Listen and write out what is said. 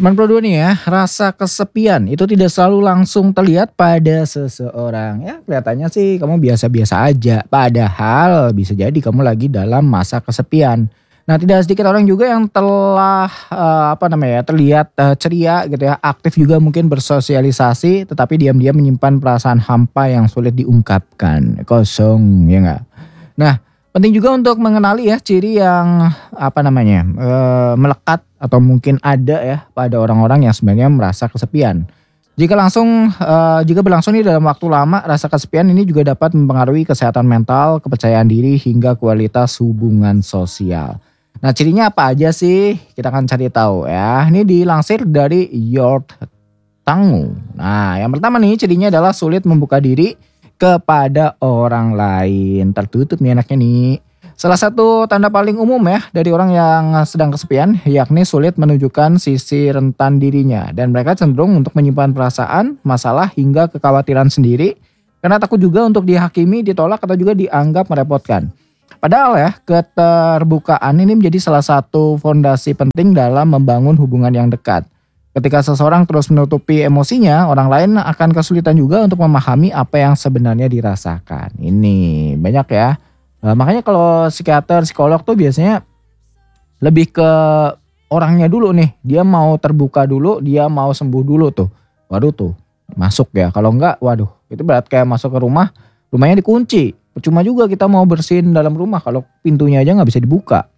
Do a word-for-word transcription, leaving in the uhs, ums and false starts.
sembilan puluh dua nih ya, rasa kesepian itu tidak selalu langsung terlihat pada seseorang. Ya kelihatannya sih kamu biasa-biasa aja, padahal bisa jadi kamu lagi dalam masa kesepian. Nah tidak sedikit orang juga yang telah, eee, apa namanya ya, terlihat, eee, ceria gitu ya, aktif juga mungkin bersosialisasi, tetapi diam-diam menyimpan perasaan hampa yang sulit diungkapkan, kosong, ya nggak? Nah, penting juga untuk mengenali ya ciri yang apa namanya, eee, melekat atau mungkin ada ya pada orang-orang yang sebenarnya merasa kesepian. Jika langsung eee, jika berlangsung nih dalam waktu lama, rasa kesepian ini juga dapat mempengaruhi kesehatan mental, kepercayaan diri, hingga kualitas hubungan sosial. Nah, cirinya apa aja sih? Kita akan cari tahu ya. Ini dilansir dari Your Tangu. Nah, yang pertama nih cirinya adalah sulit membuka diri kepada orang lain. Tertutup nih anaknya nih. Salah satu tanda paling umum ya dari orang yang sedang kesepian yakni sulit menunjukkan sisi rentan dirinya dan mereka cenderung untuk menyimpan perasaan, masalah hingga kekhawatiran sendiri karena takut juga untuk dihakimi, ditolak atau juga dianggap merepotkan. Padahal ya keterbukaan ini menjadi salah satu fondasi penting dalam membangun hubungan yang dekat. Ketika seseorang terus menutupi emosinya, orang lain akan kesulitan juga untuk memahami apa yang sebenarnya dirasakan. Ini banyak ya. Eh, makanya kalau psikiater, psikolog tuh biasanya lebih ke orangnya dulu nih. Dia mau terbuka dulu, dia mau sembuh dulu tuh. Waduh tuh, masuk ya. Kalau enggak, waduh, itu berat kayak masuk ke rumah, rumahnya dikunci. Percuma juga kita mau bersihin dalam rumah kalau pintunya aja nggak bisa dibuka.